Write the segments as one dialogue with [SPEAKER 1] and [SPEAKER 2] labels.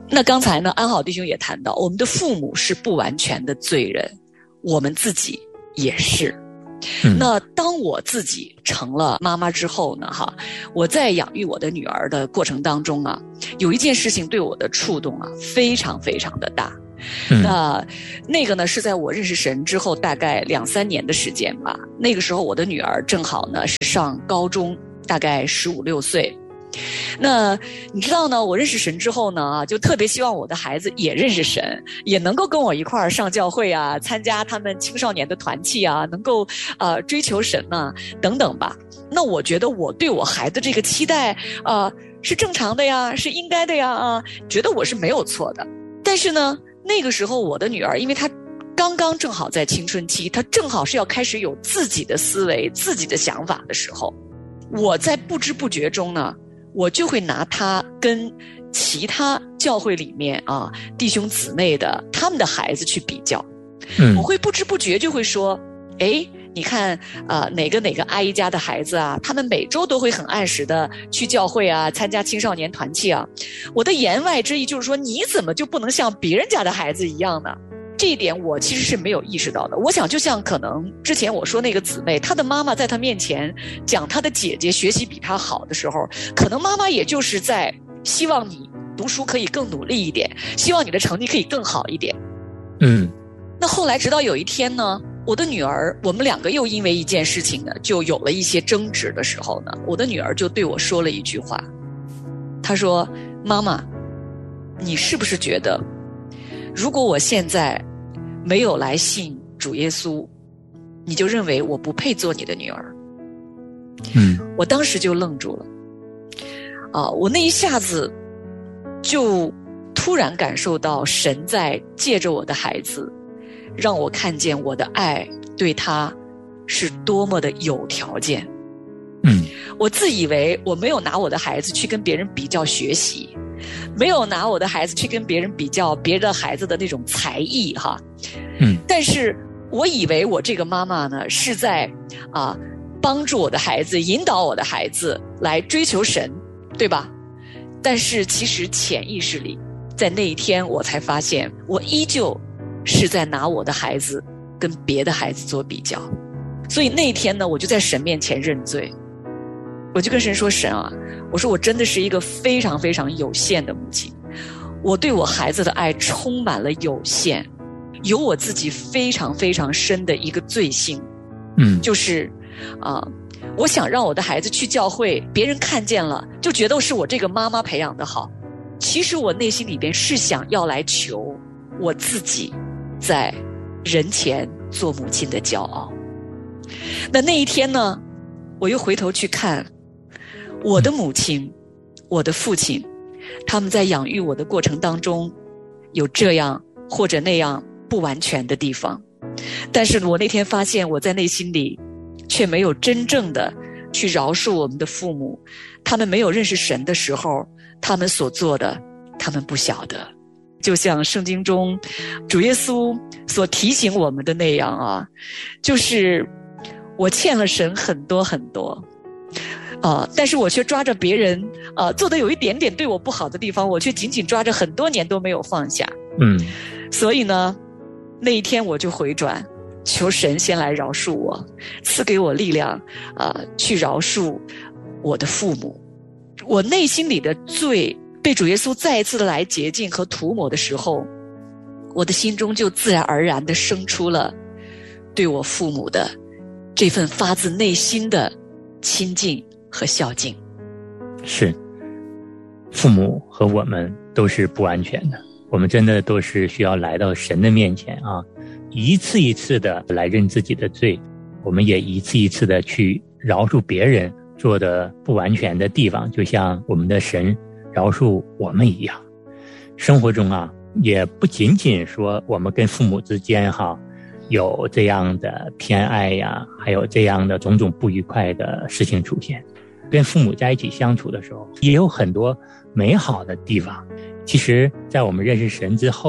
[SPEAKER 1] 那刚才呢，安好弟兄也谈到，我们的父母是不完全的罪人，我们自己也是。那当我自己成了妈妈之后呢，我在养育我的女儿的过程当中啊，有一件事情对我的触动啊，非常非常的大。那个呢是在我认识神之后大概2-3年的时间吧。那个时候我的女儿正好呢是上高中，大概15-16岁。那你知道呢，我认识神之后呢，就特别希望我的孩子也认识神，也能够跟我一块儿上教会啊，参加他们青少年的团契啊，能够追求神啊等等吧。那我觉得我对我孩子这个期待是正常的呀，是应该的呀觉得我是没有错的。但是呢，那个时候我的女儿，因为她刚刚正好在青春期，她正好是要开始有自己的思维、自己的想法的时候，我在不知不觉中呢，我就会拿他跟其他教会里面弟兄姊妹的他们的孩子去比较。我会不知不觉就会说，你看哪个阿姨家的孩子啊，他们每周都会很按时的去教会啊，参加青少年团契啊。我的言外之意就是说，你怎么就不能像别人家的孩子一样呢？这一点我其实是没有意识到的。我想就像可能之前我说那个姊妹，她的妈妈在她面前讲她的姐姐学习比她好的时候，可能妈妈也就是在希望你读书可以更努力一点，希望你的成绩可以更好一点。那后来直到有一天呢，我的女儿，我们2个又因为一件事情呢就有了一些争执的时候呢，我的女儿就对我说了一句话。她说，妈妈，你是不是觉得如果我现在没有来信主耶稣，你就认为我不配做你的女儿？我当时就愣住了。我那一下子就突然感受到神在借着我的孩子，让我看见我的爱对他是多么的有条件。我自以为我没有拿我的孩子去跟别人比较学习，没有拿我的孩子去跟别人比较别的孩子的那种才艺但是我以为我这个妈妈呢是在帮助我的孩子，引导我的孩子来追求神，对吧？但是其实潜意识里，在那一天我才发现，我依旧是在拿我的孩子跟别的孩子做比较。所以那一天呢，我就在神面前认罪。我就跟神说，神啊，我说我真的是一个非常非常有限的母亲，我对我孩子的爱充满了有限，有我自己非常非常深的一个罪性。就是我想让我的孩子去教会，别人看见了就觉得是我这个妈妈培养的好，其实我内心里边是想要来求我自己在人前做母亲的骄傲。那一天呢，我又回头去看我的母亲，我的父亲，他们在养育我的过程当中有这样或者那样不完全的地方，但是我那天发现我在内心里却没有真正的去饶恕我们的父母，他们没有认识神的时候，他们所做的他们不晓得。就像圣经中主耶稣所提醒我们的那样就是我欠了神很多很多但是我却抓着别人做的有一点点对我不好的地方，我却紧紧抓着很多年都没有放下。所以呢，那一天我就回转，求神先来饶恕我，赐给我力量去饶恕我的父母。我内心里的罪被主耶稣再一次的来洁净和涂抹的时候，我的心中就自然而然的生出了对我父母的这份发自内心的亲近和孝敬。
[SPEAKER 2] 是，父母和我们都是不完全的，我们真的都是需要来到神的面前一次一次的来认自己的罪，我们也一次一次的去饶恕别人做的不完全的地方，就像我们的神饶恕我们一样。生活中也不仅仅说我们跟父母之间有这样的偏爱呀，还有这样的种种不愉快的事情出现。跟父母在一起相处的时候，也有很多美好的地方。其实在我们认识神之后，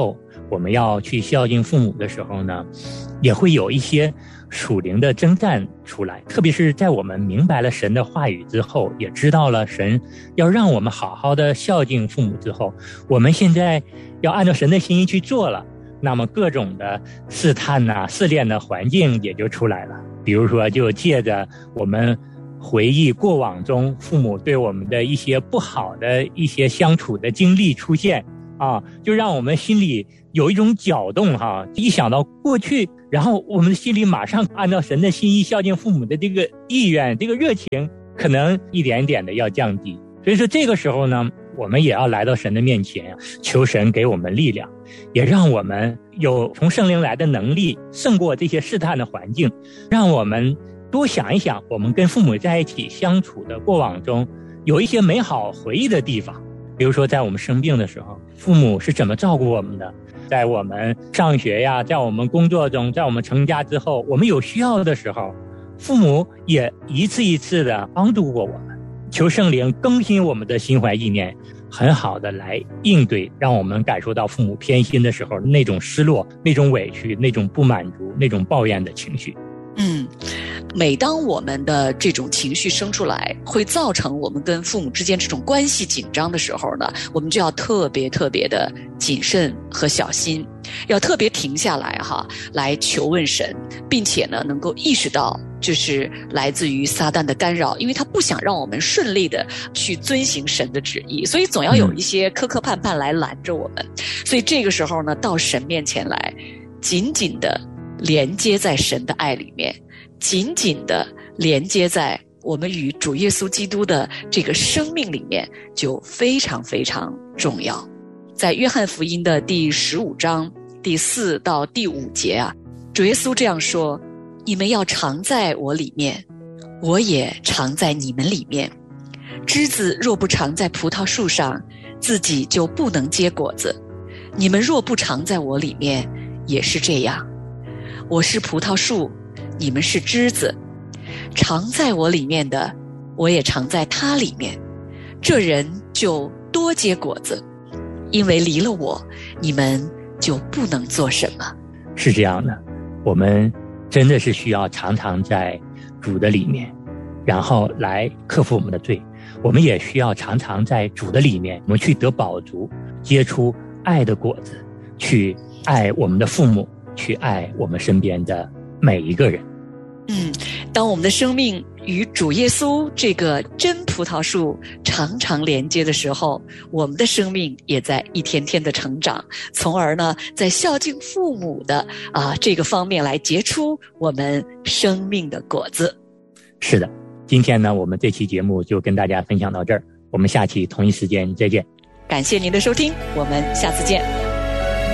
[SPEAKER 2] 我们要去孝敬父母的时候呢，也会有一些属灵的征战出来，特别是在我们明白了神的话语之后，也知道了神要让我们好好的孝敬父母之后，我们现在要按照神的心意去做了，那么各种的试探试炼的环境也就出来了。比如说就借着我们回忆过往中父母对我们的一些不好的一些相处的经历出现就让我们心里有一种搅动一想到过去，然后我们的心里马上按照神的心意孝敬父母的这个意愿，这个热情可能一点点的要降低。所以说这个时候呢，我们也要来到神的面前，求神给我们力量，也让我们有从圣灵来的能力，胜过这些试探的环境，让我们多想一想我们跟父母在一起相处的过往中有一些美好回忆的地方。比如说在我们生病的时候，父母是怎么照顾我们的，在我们上学在我们工作中，在我们成家之后，我们有需要的时候，父母也一次一次的帮助过我们。求圣灵更新我们的心怀意念，很好的来应对让我们感受到父母偏心的时候那种失落，那种委屈，那种不满足，那种抱怨的情绪。
[SPEAKER 1] 每当我们的这种情绪生出来，会造成我们跟父母之间这种关系紧张的时候呢，我们就要特别的谨慎和小心，要特别停下来来求问神，并且呢能够意识到就是来自于撒旦的干扰，因为他不想让我们顺利的去遵行神的旨意，所以总要有一些磕磕绊绊来拦着我们。所以这个时候呢，到神面前来，紧紧的连接在神的爱里面，紧紧的连接在我们与主耶稣基督的这个生命里面，就非常重要。在约翰福音的第15章第4到第5节主耶稣这样说：你们要常在我里面，我也常在你们里面。枝子若不常在葡萄树上，自己就不能结果子。你们若不常在我里面，也是这样。我是葡萄树，你们是枝子，常在我里面的，我也常在他里面。这人就多结果子，因为离了我，你们就不能做什么。
[SPEAKER 2] 是这样的，我们真的是需要常常在主的里面，然后来克服我们的罪。我们也需要常常在主的里面，我们去得饱足，结出爱的果子，去爱我们的父母，去爱我们身边的每一个人。
[SPEAKER 1] 当我们的生命与主耶稣这个真葡萄树常常连接的时候，我们的生命也在一天天的成长，从而呢，在孝敬父母的这个方面来结出我们生命的果子。
[SPEAKER 2] 是的，今天呢，我们这期节目就跟大家分享到这儿，我们下期同一时间再见。
[SPEAKER 1] 感谢您的收听，我们下次见。